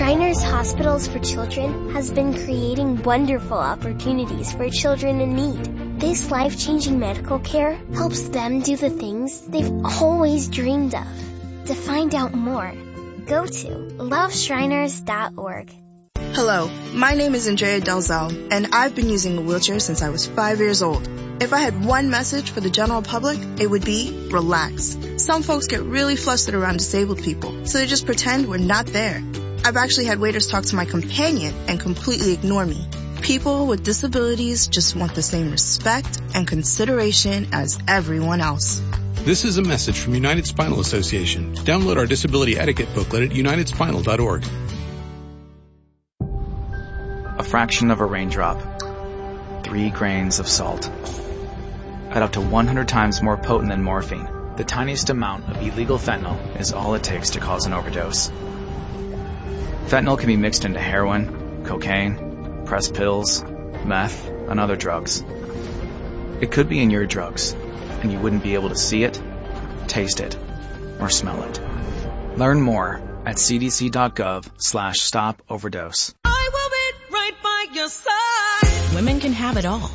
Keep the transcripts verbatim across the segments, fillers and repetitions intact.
Shriners Hospitals for Children has been creating wonderful opportunities for children in need. This life-changing medical care helps them do the things they've always dreamed of. To find out more, go to love shriners dot org. Hello, my name is Andrea Delzell, and I've been using a wheelchair since I was five years old. If I had one message for the general public, it would be relax. Some folks get really flustered around disabled people, so they just pretend we're not there. I've actually had waiters talk to my companion and completely ignore me. People with disabilities just want the same respect and consideration as everyone else. This is a message from United Spinal Association. Download our disability etiquette booklet at united spinal dot org. A fraction of a raindrop. Three grains of salt. At up to one hundred times more potent than morphine, the tiniest amount of illegal fentanyl is all it takes to cause an overdose. Fentanyl can be mixed into heroin, cocaine, pressed pills, meth, and other drugs. It could be in your drugs, and you wouldn't be able to see it, taste it, or smell it. Learn more at c d c dot gov slash stop overdose. I will be right by your side. Women can have it all,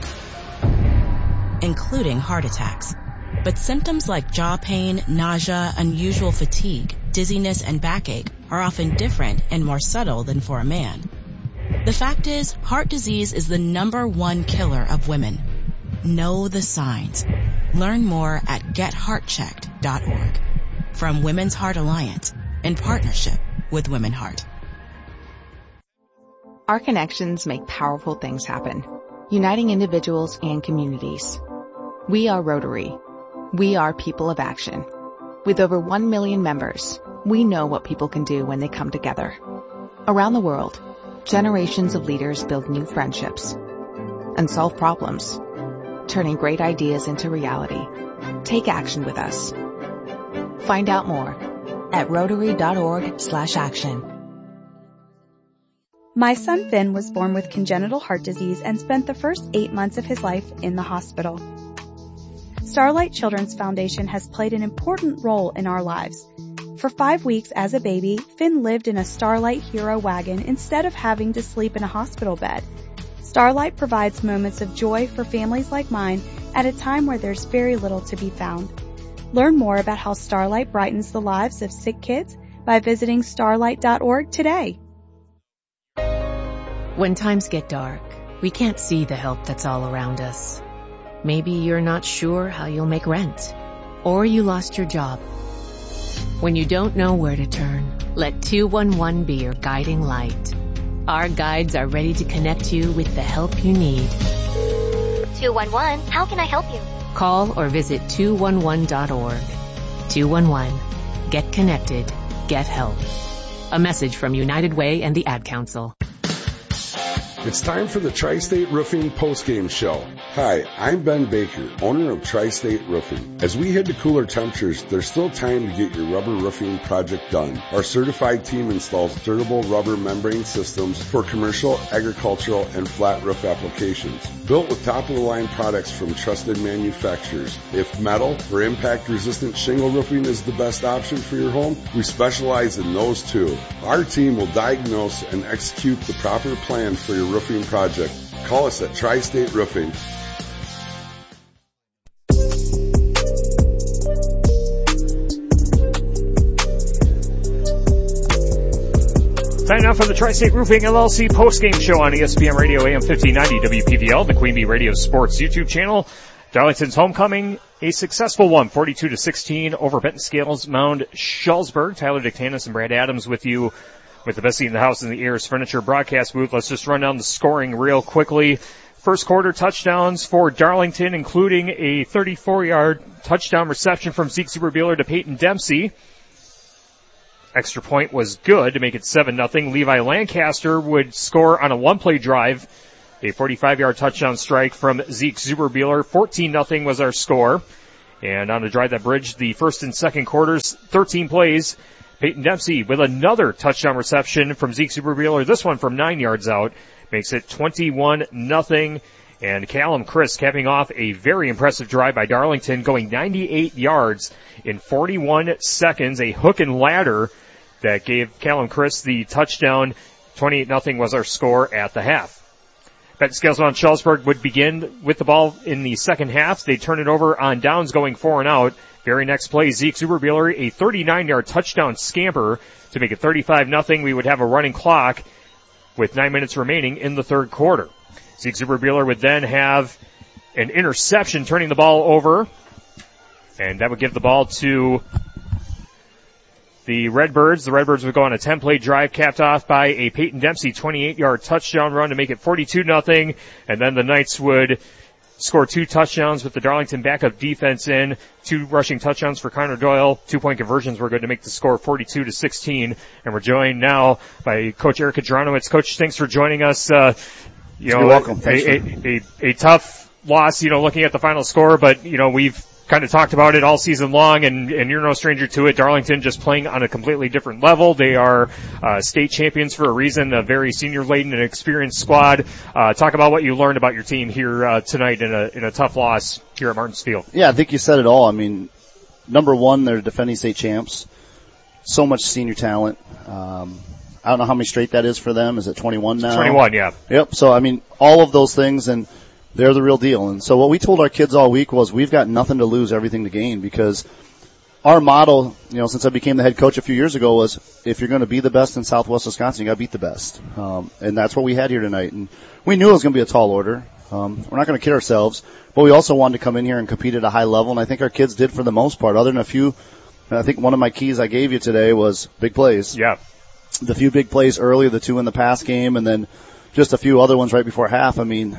including heart attacks. But symptoms like jaw pain, nausea, unusual fatigue, dizziness, and backache are often different and more subtle than for a man. The fact is, heart disease is the number one killer of women. Know the signs. Learn more at get heart checked dot org. From Women's Heart Alliance, in partnership with Women Heart. Our connections make powerful things happen, uniting individuals and communities. We are Rotary. We are people of action. With over one million members, we know what people can do when they come together. Around the world, generations of leaders build new friendships and solve problems, turning great ideas into reality. Take action with us. Find out more at rotary dot org slash action. My son Finn was born with congenital heart disease and spent the first eight months of his life in the hospital. Starlight Children's Foundation has played an important role in our lives. For five weeks as a baby, Finn lived in a Starlight Hero wagon instead of having to sleep in a hospital bed. Starlight provides moments of joy for families like mine at a time where there's very little to be found. Learn more about how Starlight brightens the lives of sick kids by visiting starlight dot org today. When times get dark, we can't see the help that's all around us. Maybe you're not sure how you'll make rent, or you lost your job. When you don't know where to turn, let two one one be your guiding light. Our guides are ready to connect you with the help you need. two one one, how can I help you? Call or visit two one one dot org. two one one. Get connected. Get help. A message from United Way and the Ad Council. It's time for the Tri-State Roofing postgame show. Hi, I'm Ben Baker, owner of Tri-State Roofing. As we head to cooler temperatures, there's still time to get your rubber roofing project done. Our certified team installs durable rubber membrane systems for commercial, agricultural, and flat roof applications. Built with top-of-the-line products from trusted manufacturers. If metal or impact-resistant shingle roofing is the best option for your home, we specialize in those too. Our team will diagnose and execute the proper plan for your roofing project. Call us at Tri-State Roofing. Time now for the Tri-State Roofing L L C postgame show on E S P N Radio A M fifteen ninety W P V L, the Queen Bee Radio Sports YouTube channel. Darlington's homecoming, a successful one, forty-two to sixteen over Benton Scales Mound Schulzberg. Tyler Dictanis and Brad Adams with you with the best seat in the house in the Ayers Furniture broadcast booth. Let's just run down the scoring real quickly. First quarter touchdowns for Darlington, including a thirty-four yard touchdown reception from Zeke Zuberbuehler to Peyton Dempsey. Extra point was good to make it seven nothing. Levi Lancaster would score on a one-play drive. A forty-five yard touchdown strike from Zeke Zuberbuehler. fourteen nothing was our score. And on a drive that bridged the first and second quarters, thirteen plays. Peyton Dempsey with another touchdown reception from Zeke Zuberbuehler. This one from nine yards out. Makes it twenty-one nothing. And Callum Chris capping off a very impressive drive by Darlington, going ninety-eight yards in forty-one seconds. A hook and ladder that gave Callum Chris the touchdown. twenty-eight nothing was our score at the half. Bet Scales on Schellsburg would begin with the ball in the second half. They turn it over on downs going four and out. Very next play, Zeke Zuberbuehler, a thirty-nine-yard touchdown scamper to make it thirty-five nothing. We would have a running clock with nine minutes remaining in the third quarter. Zeke Zuberbuehler would then have an interception turning the ball over, and that would give the ball to the Redbirds. The Redbirds would go on a ten-play drive capped off by a Peyton Dempsey twenty-eight-yard touchdown run to make it forty-two nothing, and then the Knights would score two touchdowns with the Darlington backup defense in, two rushing touchdowns for Connor Doyle, two-point conversions were good to make the score forty-two to sixteen, and we're joined now by Coach Eric Adranowitz. Coach, thanks for joining us. Uh, you know, You're welcome. A, a, a, a tough loss, you know, looking at the final score, but, you know, we've kind of talked about it all season long, and, and you're no stranger to it. Darlington just playing on a completely different level. They are uh, state champions for a reason, a very senior-laden and experienced squad. Uh, talk about what you learned about your team here uh, tonight in a in a tough loss here at Martins Field. Yeah, I think you said it all. I mean, number one, they're defending state champs. So much senior talent. Um, I don't know how many straight that is for them. Is it twenty-one now? twenty-one, yeah. Yep. So, I mean, all of those things, and they're the real deal. And so what we told our kids all week was we've got nothing to lose, everything to gain, because our motto, you know, since I became the head coach a few years ago was if you're going to be the best in Southwest Wisconsin, you got to beat the best. Um, and that's what we had here tonight. And we knew it was going to be a tall order. Um, we're not going to kid ourselves, but we also wanted to come in here and compete at a high level. And I think our kids did for the most part, other than a few. I think one of my keys I gave you today was big plays. Yeah. The few big plays early, the two in the pass game, and then just a few other ones right before half. I mean,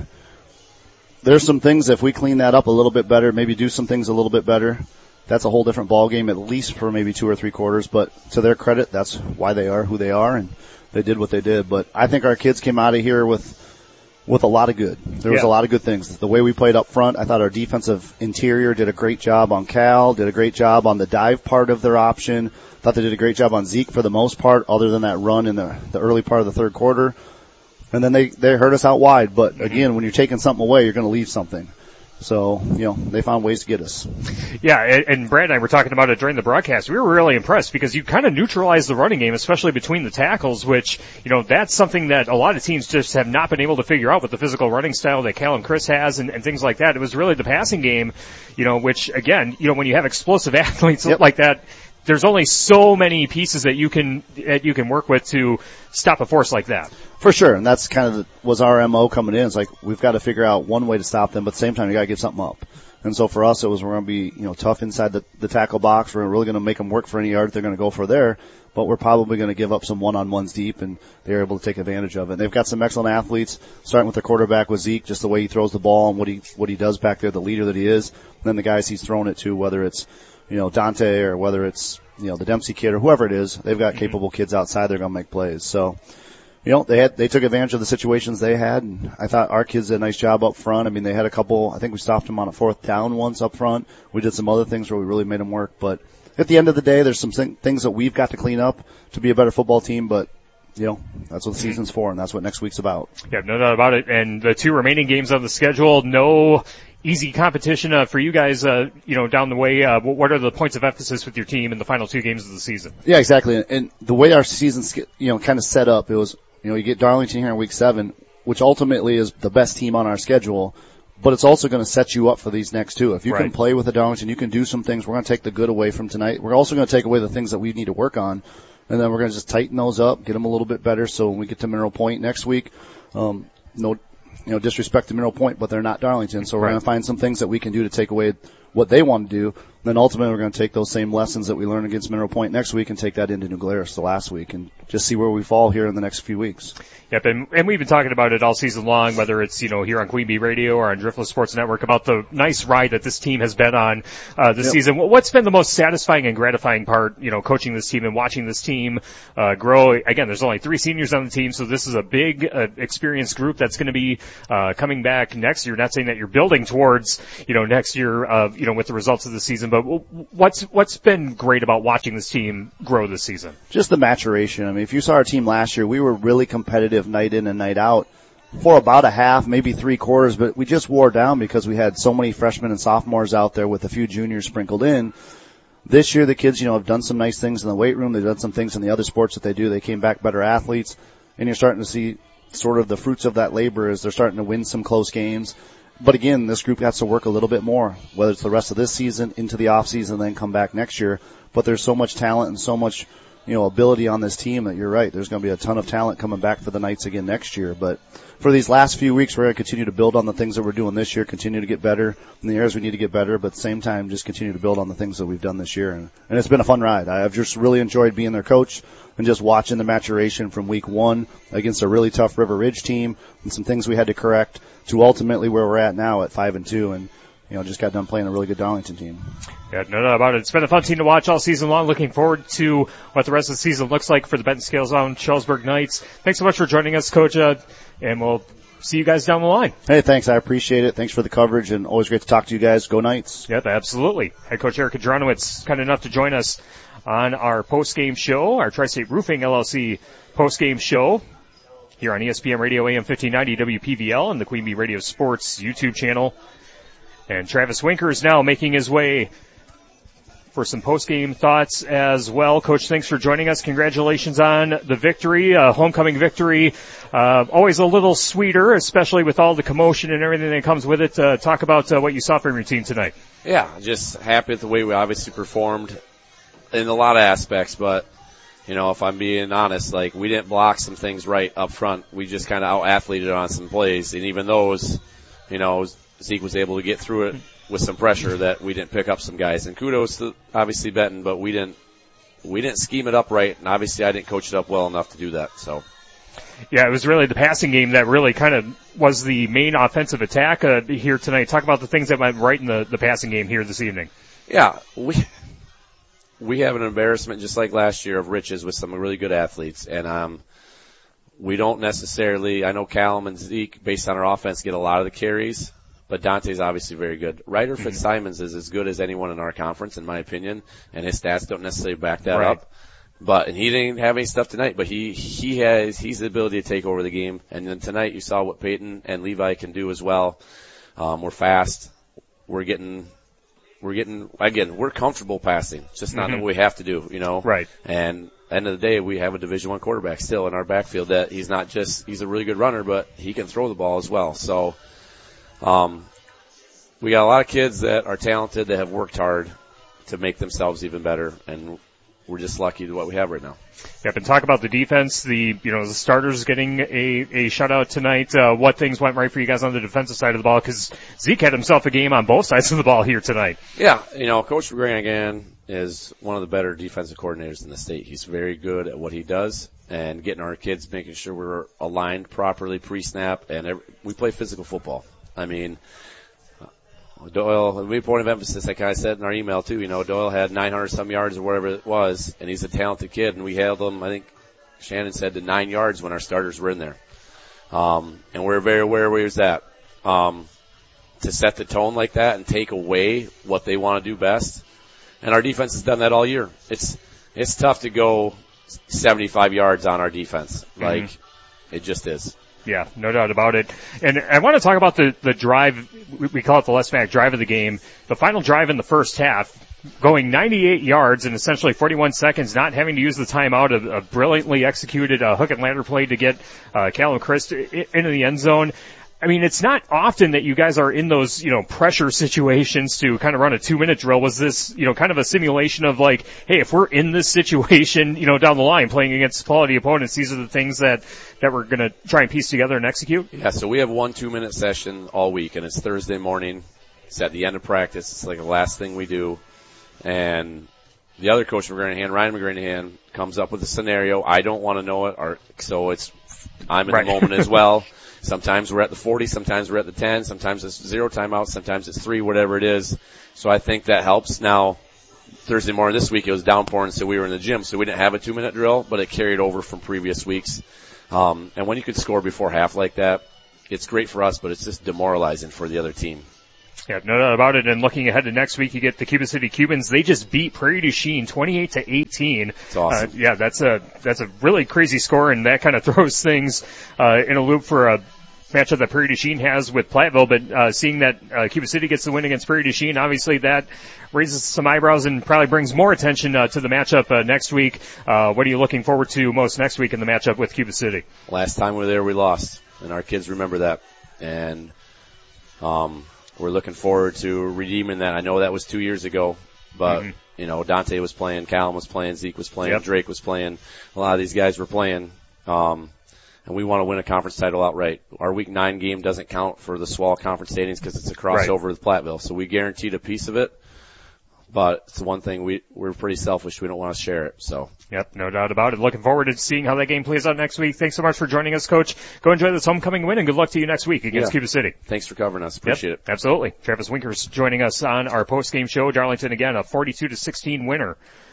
there's some things, if we clean that up a little bit better, maybe do some things a little bit better, that's a whole different ball game, at least for maybe two or three quarters. But to their credit, that's why they are who they are, and they did what they did. But I think our kids came out of here with with a lot of good. There was yeah. a lot of good things. The way we played up front, I thought our defensive interior did a great job on Cal, did a great job on the dive part of their option. Thought they did a great job on Zeke for the most part, other than that run in the, the early part of the third quarter. And then they, they hurt us out wide. But again, when you're taking something away, you're going to leave something. So, you know, they found ways to get us. Yeah, and, and Brad and I were talking about it during the broadcast. We were really impressed because you kind of neutralized the running game, especially between the tackles, which, you know, that's something that a lot of teams just have not been able to figure out with the physical running style that Callum Chris has and, and things like that. It was really the passing game, you know, which, again, you know, when you have explosive athletes yep. like that, there's only so many pieces that you can that you can work with to stop a force like that. For sure, and that's kind of the, was our M O coming in. It's like we've got to figure out one way to stop them, but at the same time you got to give something up. And so for us, it was we're going to be you know tough inside the, the tackle box. We're really going to make them work for any yard they're going to go for there, but we're probably going to give up some one-on-ones deep, and they're able to take advantage of it. And they've got some excellent athletes, starting with their quarterback with Zeke, just the way he throws the ball and what he what he does back there, the leader that he is. And then the guys he's thrown it to, whether it's you know Dante or whether it's you know the Dempsey kid or whoever it is, they've got mm-hmm. capable kids outside. They're going to make plays. So. You know, they had, they took advantage of the situations they had, and I thought our kids did a nice job up front. I mean, they had a couple, I think we stopped them on a fourth down once up front. We did some other things where we really made them work, but at the end of the day, there's some th- things that we've got to clean up to be a better football team, but you know, that's what the season's for, and that's what next week's about. Yeah, no doubt about it. And the two remaining games on the schedule, no easy competition uh, for you guys, uh, you know, down the way. Uh, what are the points of emphasis with your team in the final two games of the season? Yeah, exactly. And the way our season's, you know, kind of set up, it was, you know, you get Darlington here in week seven, which ultimately is the best team on our schedule, but it's also going to set you up for these next two. If you right. can play with the Darlington, you can do some things. We're going to take the good away from tonight. We're also going to take away the things that we need to work on, and then we're going to just tighten those up, get them a little bit better, so when we get to Mineral Point next week, um, no, you know, disrespect to Mineral Point, but they're not Darlington, so we're right. going to find some things that we can do to take away what they want to do. Then ultimately we're going to take those same lessons that we learned against Mineral Point next week and take that into New Glarus the last week and just see where we fall here in the next few weeks. Yep, and, and we've been talking about it all season long, whether it's, you know, here on Queen Bee Radio or on Driftless Sports Network, about the nice ride that this team has been on uh this yep. season. What's been the most satisfying and gratifying part, you know, coaching this team and watching this team uh grow? Again, there's only three seniors on the team, so this is a big, uh, experienced group that's going to be uh coming back next year. Not saying that you're building towards, you know, next year, uh, you know, with the results of the season, but what's what's been great about watching this team grow this season? Just the maturation. I mean, if you saw our team last year, we were really competitive night in and night out for about a half, maybe three quarters, but we just wore down because we had so many freshmen and sophomores out there with a few juniors sprinkled in. This year, the kids, you know, have done some nice things in the weight room. They've done some things in the other sports that they do. They came back better athletes, and you're starting to see sort of the fruits of that labor as they're starting to win some close games. But again, this group has to work a little bit more, whether it's the rest of this season, into the off season, then come back next year. But there's so much talent and so much, you know, ability on this team that you're right. There's going to be a ton of talent coming back for the Knights again next year. But for these last few weeks, we're going to continue to build on the things that we're doing this year, continue to get better in the areas we need to get better, but at the same time, just continue to build on the things that we've done this year. And, and it's been a fun ride. I've just really enjoyed being their coach and just watching the maturation from week one against a really tough River Ridge team and some things we had to correct to ultimately where we're at now at five and two. And you know, just got done playing a really good Darlington team. Yeah, no doubt about it. It's been a fun team to watch all season long. Looking forward to what the rest of the season looks like for the Benton Scales Zone Shelburne Knights. Thanks so much for joining us, Coach, uh, and we'll see you guys down the line. Hey, thanks. I appreciate it. Thanks for the coverage, and always great to talk to you guys. Go Knights. Yep, absolutely. Head Coach Eric Adronowitz, kind enough to join us on our post-game show, our Tri-State Roofing L L C post-game show here on E S P N Radio A M fifteen ninety W P V L and the Queen Bee Radio Sports YouTube channel. And Travis Winker is now making his way for some post-game thoughts as well. Coach, thanks for joining us. Congratulations on the victory, uh, homecoming victory. Uh, always a little sweeter, especially with all the commotion and everything that comes with it. Uh, talk about uh, what you saw from your team tonight. Yeah, just happy with the way we obviously performed in a lot of aspects, but you know, if I'm being honest, like we didn't block some things right up front. We just kind of out-athleted on some plays, and even those, you know, Zeke was able to get through it with some pressure that we didn't pick up some guys. And kudos to obviously Benton, but we didn't we didn't scheme it up right, and obviously I didn't coach it up well enough to do that. So, yeah, it was really the passing game that really kind of was the main offensive attack uh, here tonight. Talk about the things that went right in the, the passing game here this evening. Yeah, we we have an embarrassment just like last year of riches with some really good athletes, and um, we don't necessarily. I know Callum and Zeke, based on our offense, get a lot of the carries. But Dante's obviously very good. Ryder mm-hmm. Fitzsimons is as good as anyone in our conference, in my opinion, and his stats don't necessarily back that right. up. But and he didn't have any stuff tonight, but he he has he's the ability to take over the game. And then tonight you saw what Peyton and Levi can do as well. Um, we're fast. We're getting we're getting again we're comfortable passing. It's just not mm-hmm. what we have to do, you know. Right. And at the end of the day, we have a Division One quarterback still in our backfield that he's not just he's a really good runner, but he can throw the ball as well. So. Um, we got a lot of kids that are talented that have worked hard to make themselves even better, and we're just lucky to what we have right now. Yep, and talk about the defense. The you know the starters getting a a shutout tonight. Uh, what things went right for you guys on the defensive side of the ball? Because Zeke had himself a game on both sides of the ball here tonight. Yeah, you know, Coach Granigan is one of the better defensive coordinators in the state. He's very good at what he does. And getting our kids, making sure we're aligned properly pre-snap, and every, we play physical football. I mean, Doyle, the main point of emphasis, like I said in our email too, you know, Doyle had nine hundred some yards or whatever it was, and he's a talented kid, and we held him, I think Shannon said, to nine yards when our starters were in there. Um, and we're very aware where he's at. Um, to set the tone like that and take away what they want to do best. And our defense has done that all year. It's, it's tough to go seventy-five yards on our defense. Like, mm-hmm. it just is. Yeah, no doubt about it. And I want to talk about the, the drive, we call it the Les Mack drive of the game, the final drive in the first half, going ninety-eight yards in essentially forty-one seconds, not having to use the timeout, a, a brilliantly executed uh, hook and ladder play to get uh, Callum Christ into the end zone. I mean, it's not often that you guys are in those, you know, pressure situations to kind of run a two-minute drill. Was this, you know, kind of a simulation of like, hey, if we're in this situation, you know, down the line playing against quality opponents, these are the things that, that we're going to try and piece together and execute? Yeah, so we have one two-minute session all week, and it's Thursday morning. It's at the end of practice. It's like the last thing we do. And the other coach, McGranahan, Ryan McGranahan, comes up with a scenario. I don't want to know it, or, so it's, I'm in right. the moment as well. Sometimes we're at the forty, sometimes we're at the ten, sometimes it's zero timeouts, sometimes it's three, whatever it is. So I think that helps. Now, Thursday morning this week it was downpouring, so we were in the gym, so we didn't have a two-minute drill, but it carried over from previous weeks. Um, and when you could score before half like that, it's great for us, but it's just demoralizing for the other team. Yeah, no doubt about it. And looking ahead to next week, you get the Cuba City Cubans. They just beat Prairie du Chien twenty-eight to eighteen. That's awesome. Uh, yeah, that's a that's a really crazy score, and that kind of throws things uh, in a loop for a matchup that Prairie du Chien has with Platteville, but uh, seeing that uh, Cuba City gets the win against Prairie du Chien, obviously that raises some eyebrows and probably brings more attention uh, to the matchup uh, next week. Uh, what are you looking forward to most next week in the matchup with Cuba City? Last time we were there, we lost, and our kids remember that. And um, we're looking forward to redeeming that. I know that was two years ago, but mm-hmm. you know, Dante was playing, Callum was playing, Zeke was playing, yep. Drake was playing. A lot of these guys were playing, um, and we want to win a conference title outright. Our week nine game doesn't count for the S W A L conference standings because it's a crossover right. with Platteville, so we guaranteed a piece of it. But it's the one thing we, we're pretty selfish. We don't want to share it, so. Yep, no doubt about it. Looking forward to seeing how that game plays out next week. Thanks so much for joining us, Coach. Go enjoy this homecoming win, and good luck to you next week against yeah. Cuba City. Thanks for covering us. Appreciate yep, it. Absolutely. Travis Winkers joining us on our post-game show. Darlington, again, a forty-two to sixteen winner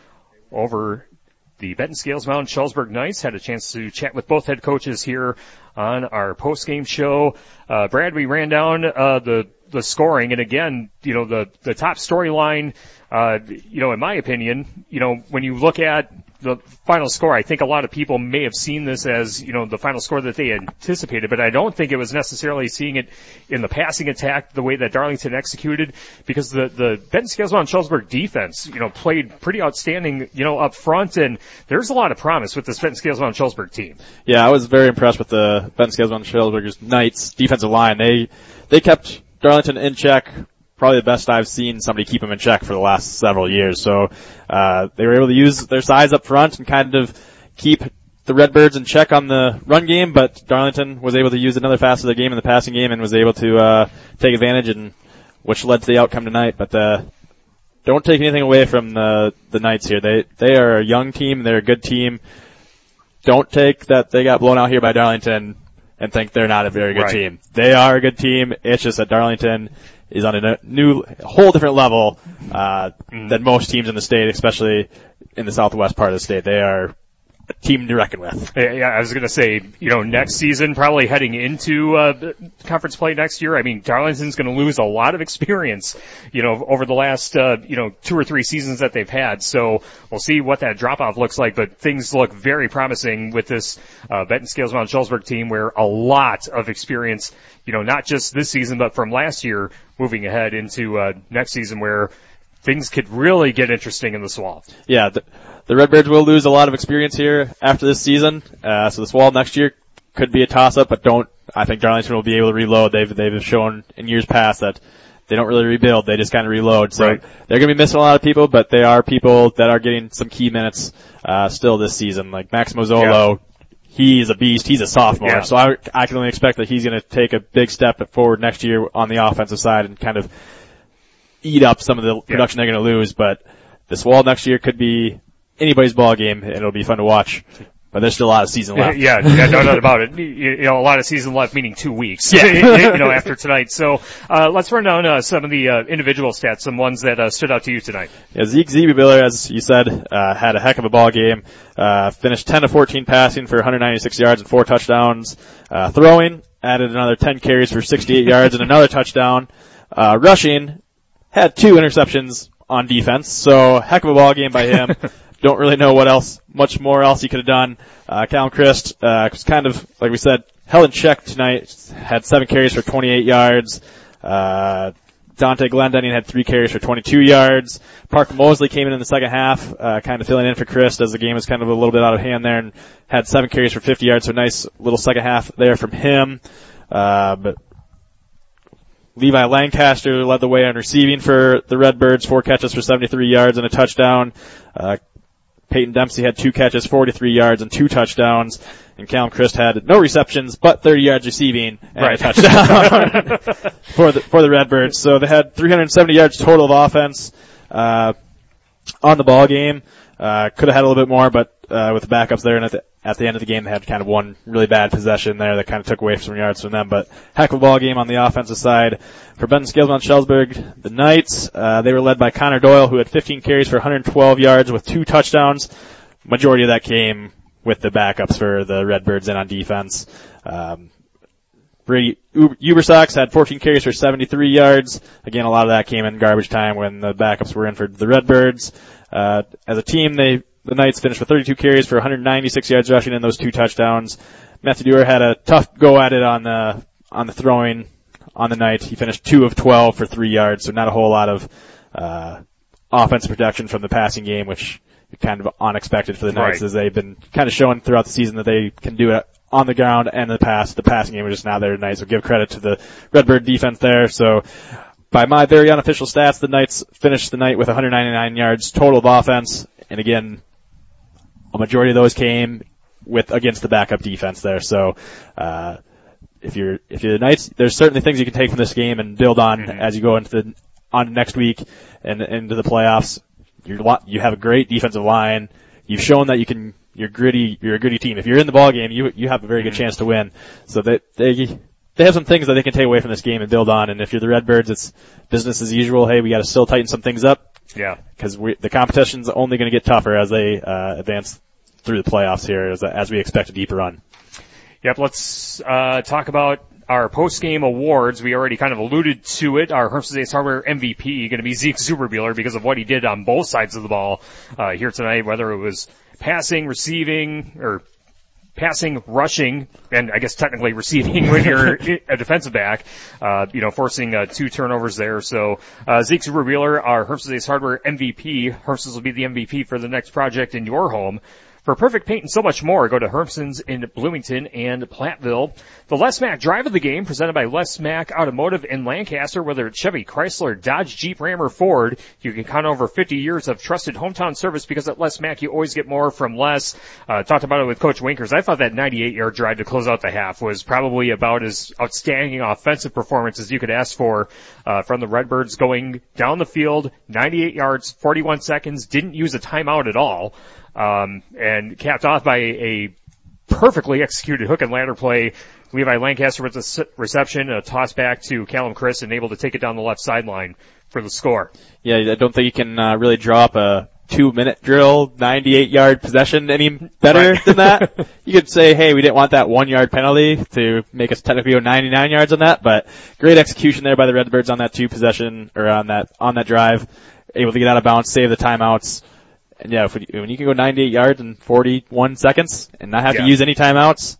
over the Benton Scales Mountain Schellsburg Knights. Had a chance to chat with both head coaches here on our post-game show. Uh, Brad, we ran down uh, the the scoring, and again, you know, the the top storyline, uh, you know, in my opinion, you know, when you look at the final score, I think a lot of people may have seen this as, you know, the final score that they anticipated, but I don't think it was necessarily seeing it in the passing attack the way that Darlington executed, because the, the Benton Scales Mountain Schellsburg defense, you know, played pretty outstanding, you know, up front, and there's a lot of promise with this Benton Scales Mountain Schellsburg team. Yeah, I was very impressed with the Benton Scales Mountain Schellsburg Knights defensive line. They, they kept Darlington in check. Probably the best I've seen somebody keep them in check for the last several years. So, uh, they were able to use their size up front and kind of keep the Redbirds in check on the run game, but Darlington was able to use another facet of the game in the passing game and was able to, uh, take advantage, and which led to the outcome tonight. But, uh, don't take anything away from the, the Knights here. They, they are a young team. They're a good team. Don't take that they got blown out here by Darlington and think they're not a very good right. team. They are a good team. It's just that Darlington is on a new, a whole different level, uh, mm. than most teams in the state, especially in the southwest part of the state. They are a team to reckon with. Yeah, I was going to say, you know, next season, probably heading into uh, conference play next year, I mean, Darlington's going to lose a lot of experience, you know, over the last, uh, you know, two or three seasons that they've had. So we'll see what that drop-off looks like, but things look very promising with this uh, Benton Scales Mountain Schellsburg team, where a lot of experience, you know, not just this season, but from last year, moving ahead into uh, next season, where things could really get interesting in the S W A L. Yeah, the, the Redbirds will lose a lot of experience here after this season. Uh, so the S W A L next year could be a toss-up, but don't, I think Darlington will be able to reload. They've, they've shown in years past that they don't really rebuild. They just kind of reload. So right. they're going to be missing a lot of people, but they are people that are getting some key minutes, uh, still this season. Like Maximo Zolo, yeah. he's a beast. He's a sophomore. Yeah. So I, I can only expect that he's going to take a big step forward next year on the offensive side and kind of eat up some of the production yeah. they're going to lose. But the S W A L next year could be anybody's ball game, and it'll be fun to watch. But there's still a lot of season left. Yeah, yeah, no doubt about it. You, you know, a lot of season left, meaning two weeks. Yeah. you know, after tonight. So, uh, let's run down, uh, some of the, uh, individual stats, some ones that, uh, stood out to you tonight. Yeah, Zeke Zebubiller, as you said, uh, had a heck of a ball game. Uh, finished ten to fourteen passing for one hundred ninety-six yards and four touchdowns. Uh, throwing, added another ten carries for sixty-eight yards and another touchdown. Uh, rushing, had two interceptions on defense. So, heck of a ball game by him. Don't really know what else, much more else he could have done. Uh, Callum Christ, uh, was kind of, like we said, held in check tonight, had seven carries for twenty-eight yards. Uh, Dante Glendenning had three carries for twenty-two yards. Parker Mosley came in in the second half, uh, kind of filling in for Christ as the game was kind of a little bit out of hand there, and had seven carries for fifty yards, so a nice little second half there from him. Uh, but Levi Lancaster led the way on receiving for the Redbirds, four catches for seventy-three yards and a touchdown. Uh, Peyton Dempsey had two catches, forty-three yards, and two touchdowns. And Callum Christ had no receptions, but thirty yards receiving and right. a touchdown for the for the Redbirds. So they had three hundred seventy yards total of offense uh, on the ball game. Uh, could have had a little bit more, but uh, with the backups there, and at the, at the end of the game, they had kind of one really bad possession there that kind of took away some yards from them. But heck of a ball game on the offensive side for Benton Scales Mountain Schellsburg. The Knights, uh, they were led by Connor Doyle, who had fifteen carries for one hundred twelve yards with two touchdowns. Majority of that came with the backups for the Redbirds in on defense. Um, Brady Ubersox had fourteen carries for seventy-three yards. Again, a lot of that came in garbage time when the backups were in for the Redbirds. Uh, as a team, they, the Knights finished with thirty-two carries for one hundred ninety-six yards rushing and those two touchdowns. Matthew Dewar had a tough go at it on the, on the throwing on the night. He finished two of twelve for three yards, so not a whole lot of uh offensive production from the passing game, which is kind of unexpected for the Knights, Right. as they've been kind of showing throughout the season that they can do it on the ground and the pass. The passing game was just not there tonight, so give credit to the Redbird defense there. So by my very unofficial stats, the Knights finished the night with one hundred ninety-nine yards total of offense, and again, a majority of those came with against the backup defense there. So uh if you're if you're the Knights, there's certainly things you can take from this game and build on mm-hmm. as you go into the on next week and into the playoffs. You're you have a great defensive line. You've shown that you can. You're gritty. You're a gritty team. If you're in the ball game, you you have a very good chance to win. So that they they have some things that they can take away from this game and build on. And if you're the Redbirds, it's business as usual. Hey, we got to still tighten some things up. Yeah. Because the competition's only going to get tougher as they uh, advance through the playoffs here, as as we expect a deeper run. Yep. Let's uh talk about our post-game awards. We already kind of alluded to it. Our Hermston Ace Hardware M V P going to be Zeke Zuberbuehler because of what he did on both sides of the ball uh, here tonight, whether it was passing, receiving, or passing, rushing, and I guess technically receiving when you're a defensive back, uh, you know, forcing uh, two turnovers there. So uh, Zeke Zuberbuehler, our Hermston Ace Hardware M V P. Hermston's will be the M V P for the next project in your home. For perfect paint and so much more, go to Hermston's in Bloomington and Platteville. The Les Mack Drive of the Game, presented by Les Mack Automotive in Lancaster. Whether it's Chevy, Chrysler, Dodge, Jeep, Ram, or Ford, you can count over fifty years of trusted hometown service because at Les Mack you always get more from less. Uh, talked about it with Coach Winkers. I thought that ninety-eight yard drive to close out the half was probably about as outstanding offensive performance as you could ask for uh, from the Redbirds, going down the field, ninety-eight yards, forty-one seconds, didn't use a timeout at all. Um, and capped off by a perfectly executed hook and ladder play. Levi Lancaster with the reception, a toss back to Callum Chris, and able to take it down the left sideline for the score. Yeah, I don't think you can uh, really draw up a two-minute drill, ninety-eight yard possession any better right. than that. You could say, hey, we didn't want that one-yard penalty to make us technically go ninety-nine yards on that, but great execution there by the Redbirds on that two possession, or on that on that drive, able to get out of bounds, save the timeouts. And yeah, if we, when you can go ninety-eight yards in forty-one seconds and not have yeah. to use any timeouts,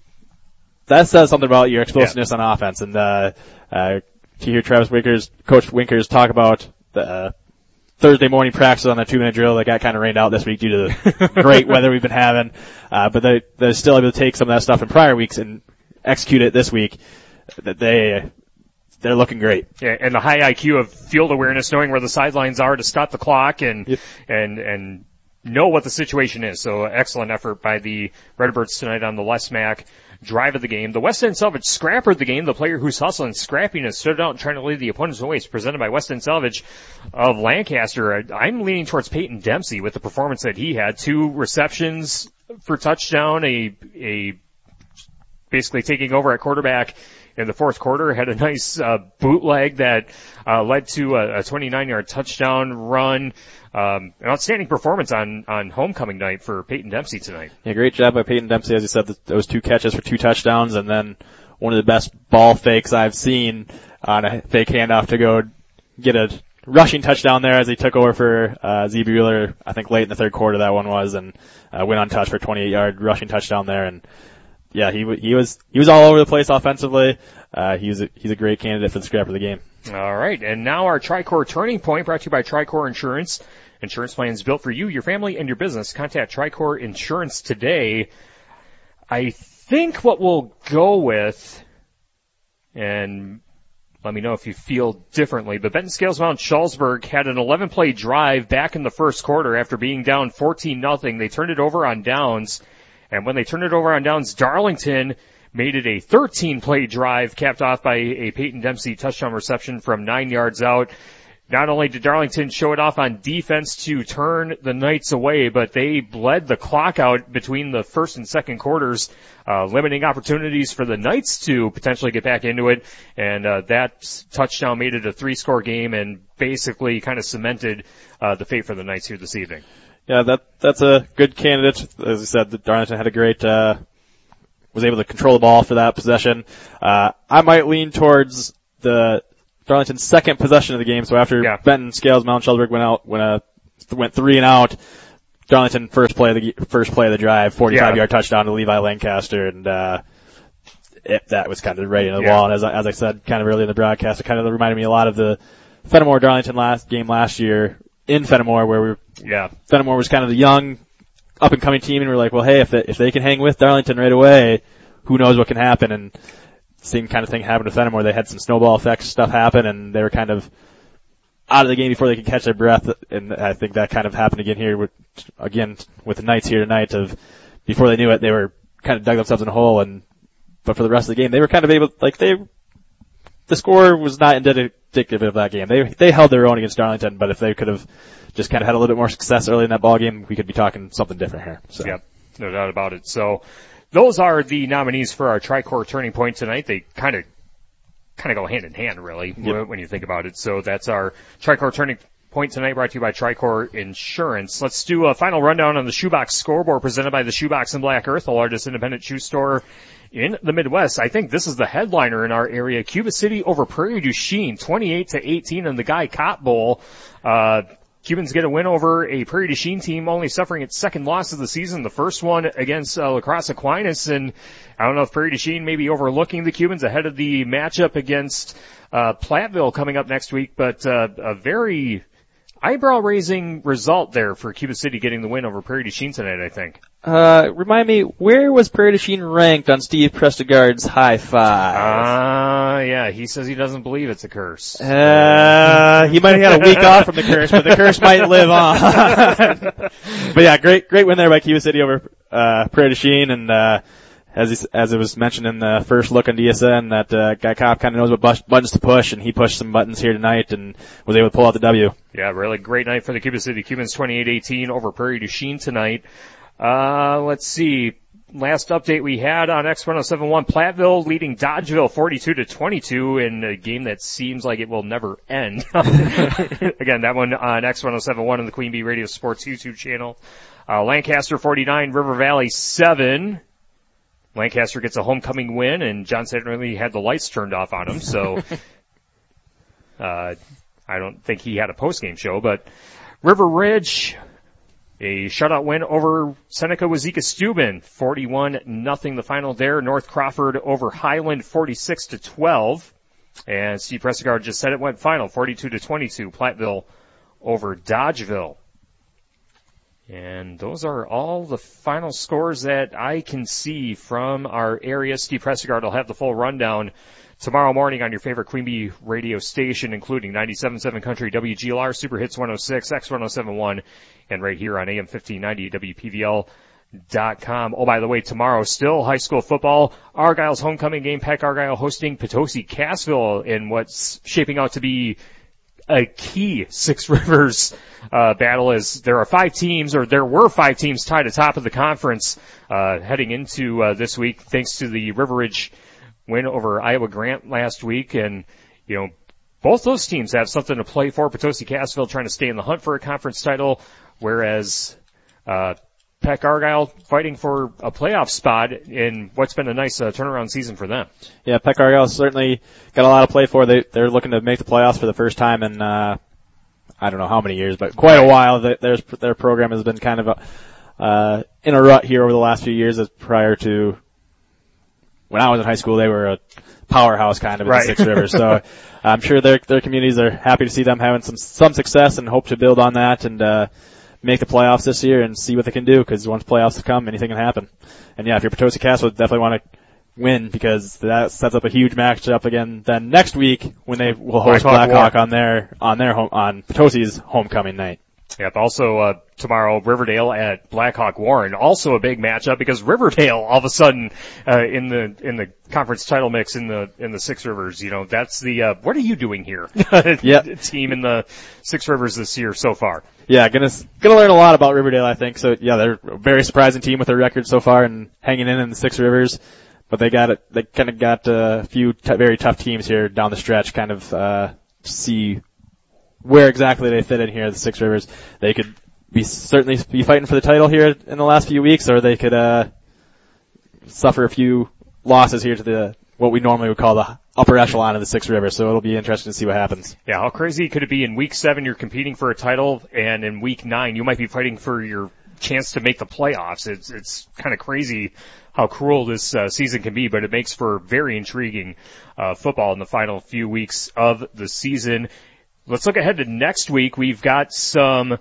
that says something about your explosiveness yeah. on offense. And uh, uh, to hear Travis Winkers, Coach Winkers, talk about the uh, Thursday morning practice on that two-minute drill that got kind of rained out this week due to the great weather we've been having, uh, but they, they're still able to take some of that stuff in prior weeks and execute it this week. That they. They're looking great. Yeah, and the high I Q of field awareness, knowing where the sidelines are to stop the clock and yep. and and know what the situation is. So excellent effort by the Redbirds tonight on the Les Mack Drive of the Game. The West End Salvage Scrapper of the Game, the player who's hustling, scrapping, and stood out and trying to lead the opponent's waste, presented by West End Salvage of Lancaster. I'm leaning towards Peyton Dempsey with the performance that he had. Two receptions for touchdown, a a basically taking over at quarterback in the fourth quarter, had a nice uh, bootleg that uh, led to a, a twenty-nine yard touchdown run. Um, an outstanding performance on, on homecoming night for Peyton Dempsey tonight. Yeah, great job by Peyton Dempsey. As you said, those two catches for two touchdowns, and then one of the best ball fakes I've seen on a fake handoff to go get a rushing touchdown there as he took over for uh, Z. Bueller, I think late in the third quarter that one was, and uh, went untouched for a twenty-eight yard rushing touchdown there. And yeah, he he was he was all over the place offensively. Uh, he's a, he's a great candidate for the scrap of the game. All right, and now our Tricor Turning Point, brought to you by Tricor Insurance. Insurance plans built for you, your family, and your business. Contact Tricor Insurance today. I think what we'll go with, and let me know if you feel differently, but Benton Scales Mount Shullsburg had an eleven play drive back in the first quarter after being down fourteen nothing. They turned it over on downs. And when they turned it over on downs, Darlington made it a thirteen play drive, capped off by a Peyton Dempsey touchdown reception from nine yards out. Not only did Darlington show it off on defense to turn the Knights away, but they bled the clock out between the first and second quarters, uh, limiting opportunities for the Knights to potentially get back into it. And uh, that touchdown made it a three-score game and basically kind of cemented uh, the fate for the Knights here this evening. Yeah, that that's a good candidate. As I said, Darlington had a great, uh, was able to control the ball for that possession. Uh, I might lean towards the Darlington's second possession of the game. So after yeah. Benton, Scales, Mount Shullsburg went out, went uh, went three and out, Darlington first play of the first play of the drive, forty-five yard touchdown to Levi Lancaster, and uh, it, that was kind of writing on the Yeah. wall. And as I, as I said kind of early in the broadcast, it kind of reminded me a lot of the Fenimore Darlington last game last year in Fenimore, where we were, yeah, Fenimore was kind of the young, up and coming team, and we're like, well, hey, if they, if they can hang with Darlington right away, who knows what can happen? And same kind of thing happened to Fenimore. They had some snowball effect stuff happen, and they were kind of out of the game before they could catch their breath. And I think that kind of happened again here with, again, with the Knights here tonight. Of before they knew it, they were kind of dug themselves in a hole. And but for the rest of the game, they were kind of able, like they, the score was not indicative of that game. They they held their own against Darlington, but if they could have just kind of had a little bit more success early in that ball game, we could be talking something different here. So. Yep, no doubt about it. So those are the nominees for our Tricor Turning Point tonight. They kind of kind of go hand in hand, really, yep. when you think about it. So that's our Tricor Turning Point tonight, brought to you by Tricor Insurance. Let's do a final rundown on the Shoebox scoreboard presented by the Shoebox in Black Earth, the largest independent shoe store in the Midwest. I think this is the headliner in our area. Cuba City over Prairie du Chien, twenty-eight to eighteen in the Guy Cott Bowl. Uh, Cubans get a win over a Prairie du Chien team only suffering its second loss of the season, the first one against uh, La Crosse Aquinas. And I don't know if Prairie du Chien may be overlooking the Cubans ahead of the matchup against uh, Platteville coming up next week, but uh, a very eyebrow-raising result there for Cuba City getting the win over Prairie du Chien tonight, I think. Uh, remind me, where was Prairie du Chien ranked on Steve Prestegard's high five? Ah, uh, yeah, he says he doesn't believe it's a curse. Uh, he might have had a week off from the curse, but the curse might live on. But yeah, great, great win there by Cuba City over, uh, Prairie du Chien, and, uh, as he, as it was mentioned in the first look on D S N, that, uh, Guy Cop kind of knows what buttons to push, and he pushed some buttons here tonight and was able to pull out the W. Yeah, really great night for the Cuba City Cubans, twenty-eight eighteen over Prairie du Chien tonight. Uh, let's see. Last update we had on X ten seventy-one, Platteville leading Dodgeville forty-two to twenty-two in a game that seems like it will never end. Again, that one on X ten seventy-one on the Queen Bee Radio Sports YouTube channel. Uh, Lancaster forty-nine, River Valley seven. Lancaster gets a homecoming win, and John Satterley had the lights turned off on him, so uh, I don't think he had a post-game show. But River Ridge, a shutout win over Seneca Wazeeka Steuben, forty-one nothing the final there. North Crawford over Highland, forty-six to twelve. And Steve Prestegard just said it went final, forty-two to twenty-two. Platteville over Dodgeville. And those are all the final scores that I can see from our area. Steve Prestegard will have the full rundown tomorrow morning on your favorite Queen Bee radio station, including ninety-seven point seven Country, W G L R, Super Hits one oh six, X ten seventy-one, and right here on A M fifteen ninety, W P V L dot com. Oh, by the way, tomorrow still high school football. Argyle's homecoming game, Peck Argyle hosting Potosi Cassville in what's shaping out to be a key Six Rivers uh battle. As there are five teams, or there were five teams tied atop of the conference uh heading into uh this week, thanks to the River Ridge win over Iowa Grant last week. And, you know, both those teams have something to play for. Potosi Cassville trying to stay in the hunt for a conference title, whereas uh Peck Argyle fighting for a playoff spot in what's been a nice uh, turnaround season for them. Yeah, Peck Argyle certainly got a lot to play for. They, they're looking to make the playoffs for the first time in, uh, I don't know how many years, but quite a while. Their, their program has been kind of a, uh, in a rut here over the last few years. As prior to when I was in high school, they were a powerhouse kind of in right. the Six Rivers. So I'm sure their, their communities are happy to see them having some, some success and hope to build on that and, uh, make the playoffs this year and see what they can do, because once playoffs come, anything can happen. And yeah, if you're Potosi Cassville, definitely want to win, because that sets up a huge matchup again then next week when they will host Blackhawk Blackhawk on their, on their home, on Potosi's homecoming night. Yep. Also, uh, tomorrow, Riverdale at Blackhawk Warren. Also a big matchup, because Riverdale all of a sudden, uh, in the, in the conference title mix in the, in the Six Rivers, you know, that's the, uh, what are you doing here? Yep. Team in the Six Rivers this year so far. Yeah, gonna, gonna learn a lot about Riverdale, I think. So yeah, they're a very surprising team with their record so far and hanging in in the Six Rivers. But they got it, they kind of got a few t- very tough teams here down the stretch, kind of, uh, see where exactly they fit in here, the Six Rivers. They could be certainly be fighting for the title here in the last few weeks, or they could uh suffer a few losses here to the what we normally would call the upper echelon of the Six Rivers. So it'll be interesting to see what happens. Yeah, how crazy could it be in week seven you're competing for a title, and in week nine you might be fighting for your chance to make the playoffs. It's, it's kind of crazy how cruel this uh, season can be, but it makes for very intriguing uh, football in the final few weeks of the season. Let's look ahead to next week. We've got some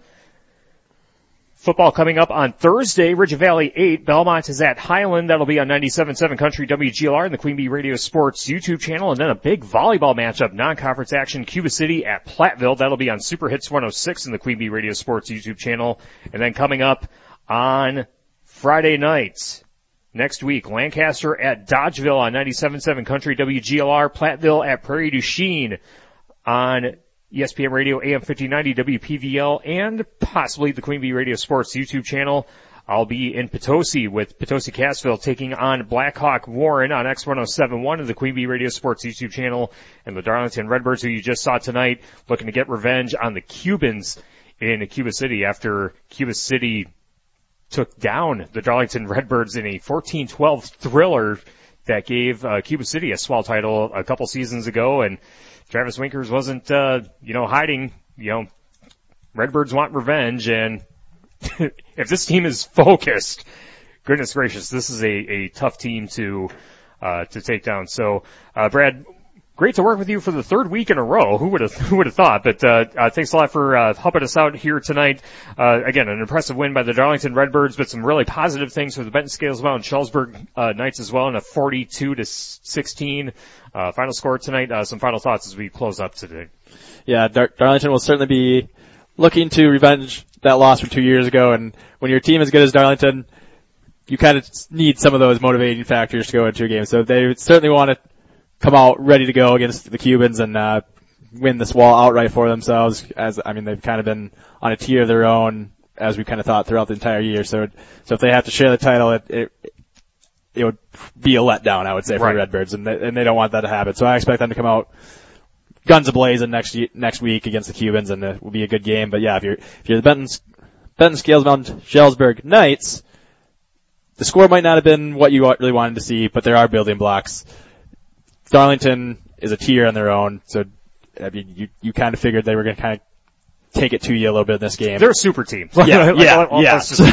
football coming up on Thursday. Ridge Valley eight. Belmont is at Highland. That'll be on ninety-seven point seven Country W G L R and the Queen Bee Radio Sports YouTube channel. And then a big volleyball matchup, non-conference action, Cuba City at Platteville. That'll be on Super Hits one oh six and the Queen Bee Radio Sports YouTube channel. And then coming up on Friday nights next week, Lancaster at Dodgeville on ninety-seven point seven Country W G L R. Platteville at Prairie du Chien on E S P N Radio, A M fifteen ninety, W P V L, and possibly the Queen Bee Radio Sports YouTube channel. I'll be in Potosi with Potosi Cassville taking on Blackhawk Warren on X ten seventy-one of the Queen Bee Radio Sports YouTube channel, and the Darlington Redbirds, who you just saw tonight, looking to get revenge on the Cubans in Cuba City after Cuba City took down the Darlington Redbirds in a fourteen twelve thriller that gave uh, Cuba City a swell title a couple seasons ago. And Travis Winkers wasn't, uh, you know, hiding. You know, Redbirds want revenge, and if this team is focused, goodness gracious, this is a, a tough team to, uh, to take down. So, uh, Brad, great to work with you for the third week in a row. Who would have, who would have thought? But, uh, uh, thanks a lot for, uh, helping us out here tonight. Uh, again, an impressive win by the Darlington Redbirds, but some really positive things for the Benton Scales Mountain Sheldsburg, uh, Knights as well in a forty-two to sixteen, uh, final score tonight. Uh, some final thoughts as we close up today. Yeah, Dar- Darlington will certainly be looking to revenge that loss from two years ago. And when your team is as good as Darlington, you kind of need some of those motivating factors to go into a game. So they certainly want to come out ready to go against the Cubans and uh win this wall outright for themselves. As I mean, they've kind of been on a tier of their own, as we kind of thought throughout the entire year. So, so if they have to share the title, it it, it would be a letdown, I would say, for right. the Redbirds, and they, and they don't want that to happen. So I expect them to come out guns a-blazing next next week against the Cubans, and it will be a good game. But yeah, if you're if you're the Benton Benton Scales Mountain Sheldsburg Knights, the score might not have been what you really wanted to see, but there are building blocks. Darlington is a tier on their own, so I mean, you you kind of figured they were going to kind of take it to you a little bit in this game. They're a super team. Yeah, like, yeah, well, yeah. Just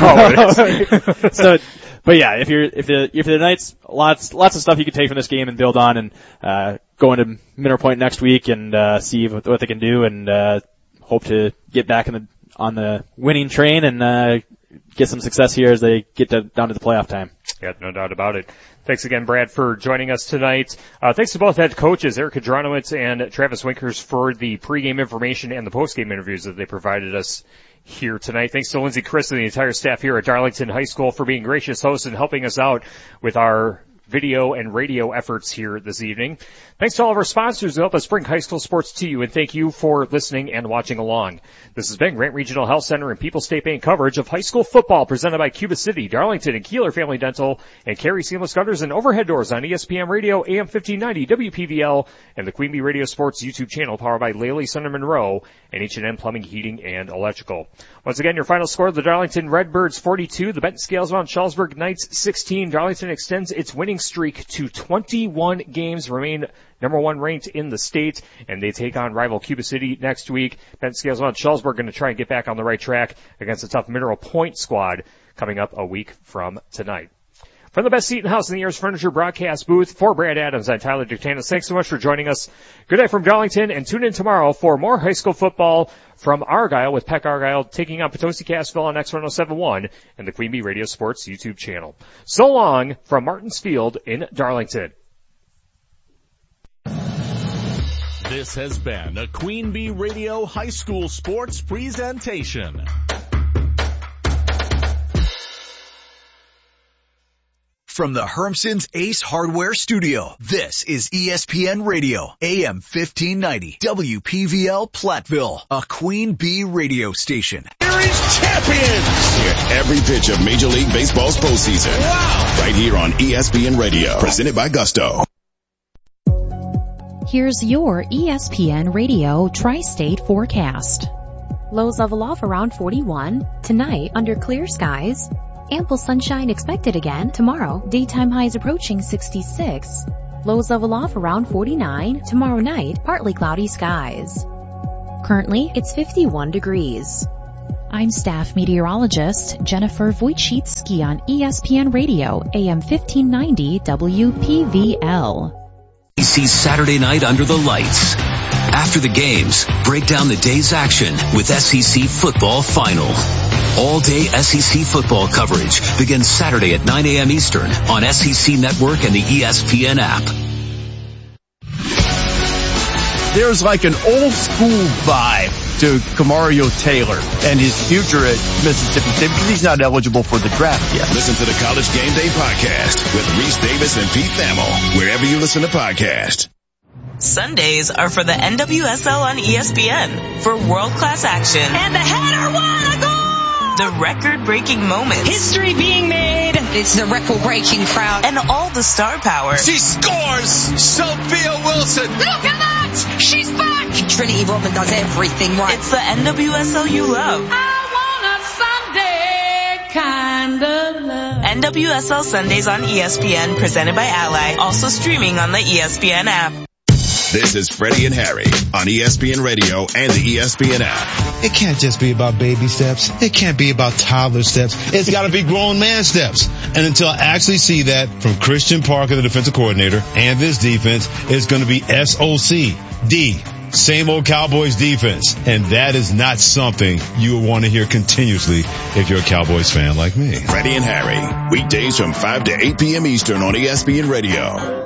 it so, but yeah, if you're if the if the Knights, lots lots of stuff you can take from this game and build on, and uh go into Mineral Point next week and uh see what, what they can do, and uh hope to get back in the on the winning train and uh get some success here as they get to, down to the playoff time. Yeah, no doubt about it. Thanks again, Brad, for joining us tonight. Uh, thanks to both head coaches, Erica Dronowitz and Travis Winkers, for the pregame information and the postgame interviews that they provided us here tonight. Thanks to Lindsey Chris and the entire staff here at Darlington High School for being gracious hosts and helping us out with our video and radio efforts here this evening. Thanks to all of our sponsors who help us bring high school sports to you, and thank you for listening and watching along. This has been Grant Regional Health Center and People's State Bank coverage of high school football presented by Cuba City, Darlington, and Keeler Family Dental, and Carey Seamless Gutters and Overhead Doors on E S P N Radio, A M fifteen ninety, W P V L, and the Queen Bee Radio Sports YouTube channel powered by Laley Center Monroe and H and M Plumbing, Heating, and Electrical. Once again, your final score, the Darlington Redbirds forty-two, the Benton Scales Mountain Sheldsburg Knights sixteen. Darlington extends its winning streak to twenty-one games, remain number one ranked in the state, and they take on rival Cuba City next week. Benton Scales Mountain Sheldsburg going to try and get back on the right track against a tough Mineral Point squad coming up a week from tonight. From the best seat in the house in the Ayers Furniture broadcast booth, for Brad Adams, I'm Tyler Dictanis. Thanks so much for joining us. Good night from Darlington, and tune in tomorrow for more high school football from Argyle, with Peck Argyle taking on Potosi Cassville on X ten seventy-one and the Queen Bee Radio Sports YouTube channel. So long from Martins Field in Darlington. This has been a Queen Bee Radio High School Sports presentation. From the Hermson's Ace Hardware Studio, this is E S P N Radio, A M fifteen ninety, W P V L Platteville, a Queen Bee radio station. Series champions! Hear every pitch of Major League Baseball's postseason. Wow! Right here on E S P N Radio, presented by Gusto. Here's your E S P N Radio Tri-State forecast. Lows level off around forty-one. Tonight, under clear skies. Ample sunshine expected again tomorrow. Daytime highs approaching sixty-six. Lows level off around forty-nine. Tomorrow night, partly cloudy skies. Currently, it's fifty-one degrees. I'm staff meteorologist Jennifer Wojcicki on E S P N Radio, A M fifteen ninety W P V L. A C Saturday night under the lights. After the games, break down the day's action with S E C Football Final. All-day S E C football coverage begins Saturday at nine a.m. Eastern on S E C Network and the E S P N app. There's like an old school vibe to Kamario Taylor and his future at Mississippi State because he's not eligible for the draft yet. Listen to the College Game Day podcast with Reese Davis and Pete Thamel, wherever you listen to podcasts. Sundays are for the N W S L on E S P N for world-class action. And the header won a goal! The record-breaking moments. History being made. It's the record-breaking crowd. And all the star power. She scores! Sophia Wilson! Look at that! She's back! Trinity Rodman does everything right. It's the N W S L you love. I want a Sunday kind of love. N W S L Sundays on E S P N, presented by Ally. Also streaming on the E S P N app. This is Freddie and Harry on E S P N Radio and the E S P N app. It can't just be about baby steps. It can't be about toddler steps. It's got to be grown man steps. And until I actually see that from Christian Parker, the defensive coordinator, and this defense, it's going to be S O C D. Same old Cowboys defense. And that is not something you will want to hear continuously if you're a Cowboys fan like me. Freddie and Harry, weekdays from five to eight p.m. Eastern on E S P N Radio.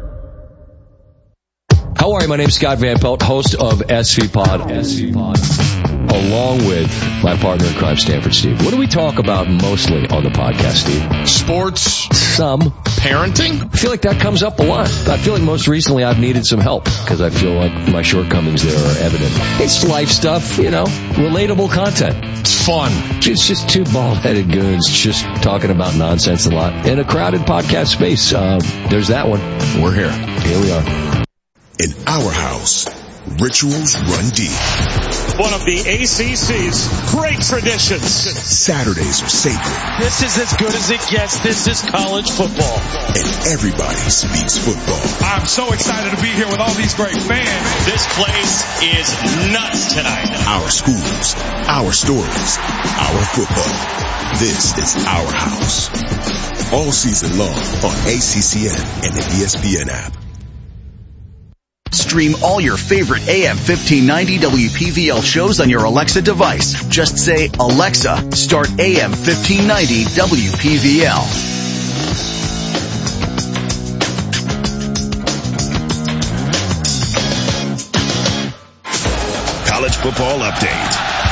How are you? My name's Scott Van Pelt, host of S V Pod, S V Pod, along with my partner in crime, Stanford Steve. What do we talk about mostly on the podcast, Steve? Sports. Some. Parenting. I feel like that comes up a lot. I feel like most recently I've needed some help because I feel like my shortcomings there are evident. It's life stuff, you know, relatable content. It's fun. It's just two bald-headed goons just talking about nonsense a lot in a crowded podcast space. Uh, there's that one. We're here. Here we are. In our house, rituals run deep. One of the A C C's great traditions. Saturdays are sacred. This is as good as it gets. This is college football. And everybody speaks football. I'm so excited to be here with all these great fans. This place is nuts tonight. Our schools, our stories, our football. This is our house. All season long on A C C N and the E S P N app. Stream all your favorite A M fifteen ninety W P V L shows on your Alexa device. Just say, Alexa, start A M fifteen ninety W P V L. College football update.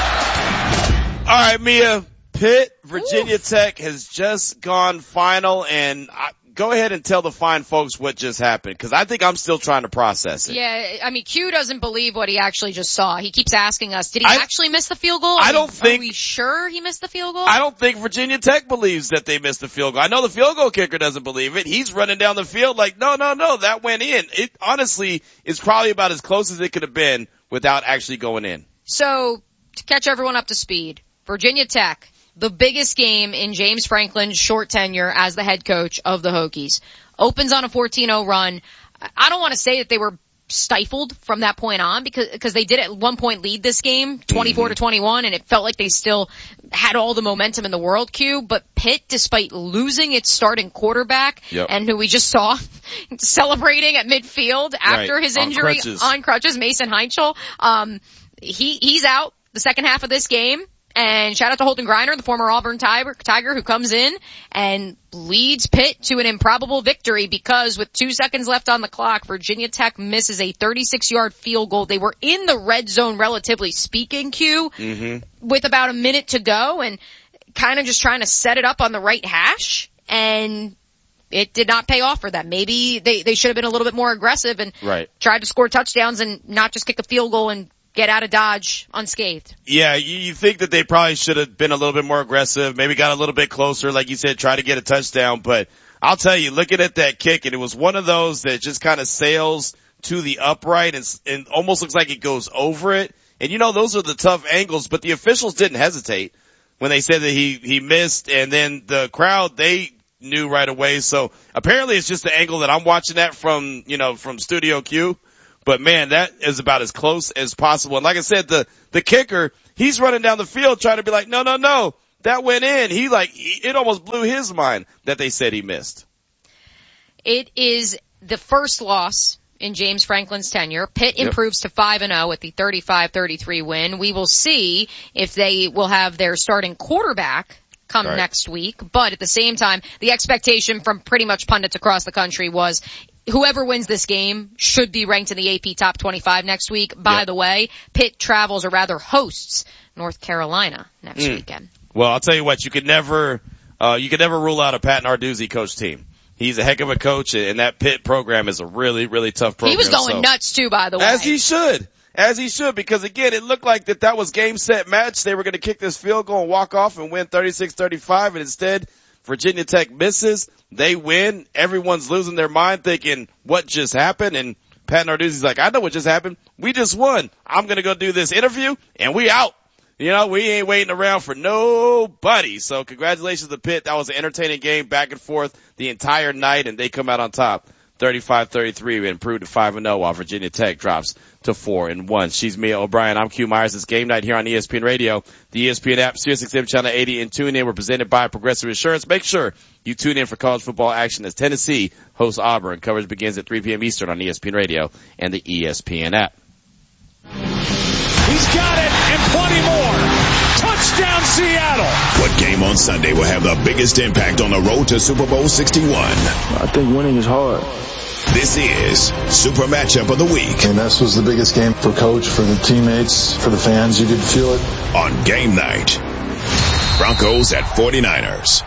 All right, Mia, Pitt, Virginia Ooh. Tech has just gone final, and I, go ahead and tell the fine folks what just happened, because I think I'm still trying to process it. Yeah, I mean, Q doesn't believe what he actually just saw. He keeps asking us, did he I, actually miss the field goal? I don't are think. Are we sure he missed the field goal? I don't think Virginia Tech believes that they missed the field goal. I know the field goal kicker doesn't believe it. He's running down the field like, no, no, no, that went in. It honestly is probably about as close as it could have been without actually going in. So, to catch everyone up to speed, Virginia Tech, the biggest game in James Franklin's short tenure as the head coach of the Hokies, opens on a fourteen oh run. I don't want to say that they were stifled from that point on because because they did at one point lead this game twenty-four to twenty-one, and it felt like they still had all the momentum in the world, Q. But Pitt, despite losing its starting quarterback, yep. and who we just saw celebrating at midfield after right. his injury on crutches, on crutches Mason Heinchel, um, he he's out the second half of this game. And shout out to Holden Griner, the former Auburn Tiger, Tiger, who comes in and leads Pitt to an improbable victory because with two seconds left on the clock, Virginia Tech misses a thirty-six yard field goal. They were in the red zone, relatively speaking, Q, mm-hmm. with about a minute to go and kind of just trying to set it up on the right hash. And it did not pay off for them. Maybe they, they should have been a little bit more aggressive and right. tried to score touchdowns and not just kick a field goal and get out of Dodge unscathed. Yeah, you, you think that they probably should have been a little bit more aggressive, maybe got a little bit closer, like you said, try to get a touchdown. But I'll tell you, looking at that kick, and it was one of those that just kind of sails to the upright and, and almost looks like it goes over it. And you know, those are the tough angles, but the officials didn't hesitate when they said that he, he missed, and then the crowd, they knew right away. So apparently it's just the angle that I'm watching that from, you know, from Studio Q. But man, that is about as close as possible. And like I said, the, the kicker, he's running down the field trying to be like, no, no, no, that went in. He like, it almost blew his mind that they said he missed. It is the first loss in James Franklin's tenure. Pitt Yep. improves to five and oh with the thirty-five thirty-three win. We will see if they will have their starting quarterback come Right. next week. But at the same time, the expectation from pretty much pundits across the country was whoever wins this game should be ranked in the A P top twenty-five next week. By Yep. the way, Pitt travels, or rather hosts, North Carolina next Mm. weekend. Well, I'll tell you what, you could never, uh, you could never rule out a Pat Narduzzi coach team. He's a heck of a coach, and that Pitt program is a really, really tough program. He was going so. nuts too, by the way. As he should. As he should, because again, it looked like that that was game, set, match. They were going to kick this field goal and walk off and win thirty-six thirty-five, and instead, Virginia Tech misses. They win. Everyone's losing their mind thinking, what just happened? And Pat Narduzzi's like, I know what just happened. We just won. I'm going to go do this interview, and we out. You know, we ain't waiting around for nobody. So congratulations to Pitt. That was an entertaining game, back and forth the entire night, and they come out on top. thirty-five thirty-three and improved to five and oh, while Virginia Tech drops to four and one. She's Mia O'Brien. I'm Q Myers. It's game night here on E S P N Radio, the E S P N app, Sirius X M Channel eighty, and tune in. We're presented by Progressive Insurance. Make sure you tune in for college football action as Tennessee hosts Auburn. Coverage begins at three p.m. Eastern on E S P N Radio and the E S P N app. He's got it and plenty more. Touchdown Seattle. What game on Sunday will have the biggest impact on the road to Super Bowl sixty-one? I think winning is hard. This is Super Matchup of the Week. And this was the biggest game for coach, for the teammates, for the fans. You could feel it. On game night, Broncos at forty-niners.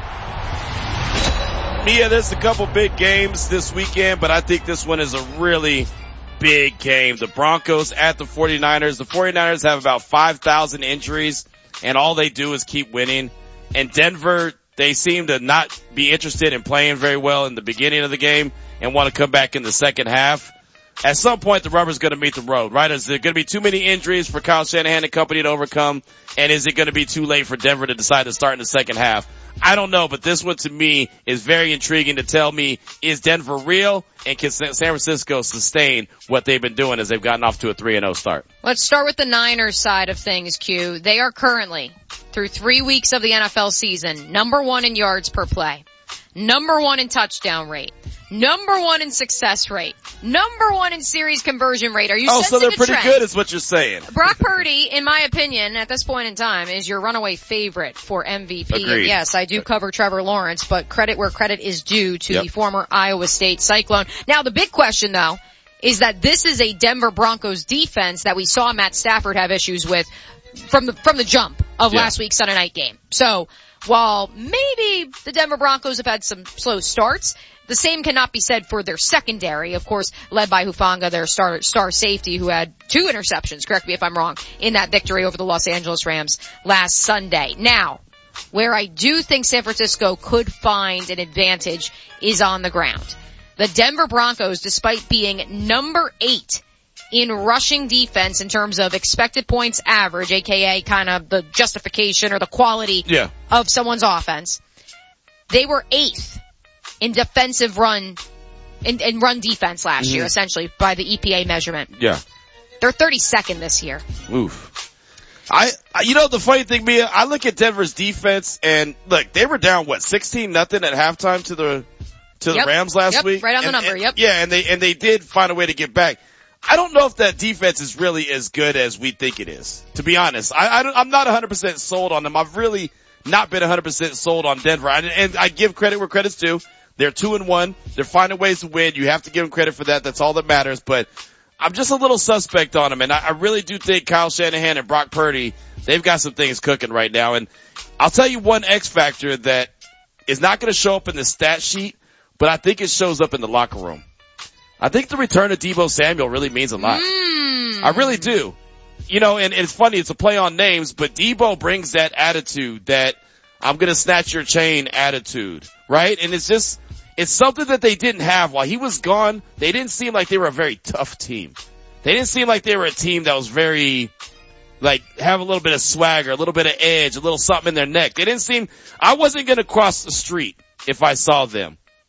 Mia, there's a couple big games this weekend, but I think this one is a really big game. The Broncos at the forty-niners. The forty-niners have about five thousand injuries, and all they do is keep winning. And Denver, they seem to not be interested in playing very well in the beginning of the game and want to come back in the second half. At some point, the rubber's going to meet the road, right? Is there going to be too many injuries for Kyle Shanahan and company to overcome? And is it going to be too late for Denver to decide to start in the second half? I don't know, but this one to me is very intriguing to tell me, is Denver real? And can San Francisco sustain what they've been doing as they've gotten off to a three and oh start? Let's start with the Niners side of things, Q. They are currently, through three weeks of the N F L season, number one in yards per play, number one in touchdown rate, number one in success rate, number one in series conversion rate. Are you Oh, sensing so they're a pretty trend? good is what you're saying. Brock Purdy, in my opinion, at this point in time, is your runaway favorite for M V P. Agreed. And yes, I do cover Trevor Lawrence, but credit where credit is due to Yep. the former Iowa State Cyclone. Now, the big question, though, is that this is a Denver Broncos defense that we saw Matt Stafford have issues with from the from the jump of Yeah. last week's Sunday night game. So, while maybe the Denver Broncos have had some slow starts, the same cannot be said for their secondary, of course, led by Hufanga, their star, star safety, who had two interceptions, correct me if I'm wrong, in that victory over the Los Angeles Rams last Sunday. Now, where I do think San Francisco could find an advantage is on the ground. The Denver Broncos, despite being number eight in rushing defense in terms of expected points average, aka kind of the justification or the quality Yeah. of someone's offense, they were eighth in defensive run, in, in run defense last Mhm. year, essentially, by the E P A measurement. Yeah. They're thirty-second this year. Oof. I, I, you know, the funny thing, Mia, I look at Denver's defense and look, they were down, what, sixteen nothing at halftime to the, to the Yep. Rams last Yep, week? right on the And- number, and- yep. Yeah, and they, and they did find a way to get back. I don't know if that defense is really as good as we think it is, to be honest. I, I don't, I'm not one hundred percent sold on them. I've really not been one hundred percent sold on Denver. I, and I give credit where credit's due. They're two and one. They're finding ways to win. You have to give them credit for that. That's all that matters. But I'm just a little suspect on them. And I, I really do think Kyle Shanahan and Brock Purdy, they've got some things cooking right now. And I'll tell you one X factor that is not going to show up in the stat sheet, but I think it shows up in the locker room. I think the return of Deebo Samuel really means a lot. Mm. I really do. You know, and, and it's funny, it's a play on names, but Deebo brings that attitude, that I'm gonna snatch your chain attitude, right? And it's just, it's something that they didn't have while he was gone. They didn't seem like they were a very tough team. They didn't seem like they were a team that was very, like, have a little bit of swagger, a little bit of edge, a little something in their neck. They didn't seem, I wasn't gonna cross the street if I saw them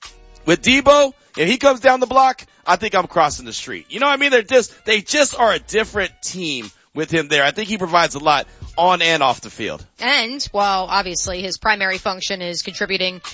With Debo, if he comes down the block, I think I'm crossing the street. You know what I mean? They're just, they just are a different team with him there. I think he provides a lot on and off the field. And, well, obviously his primary function is contributing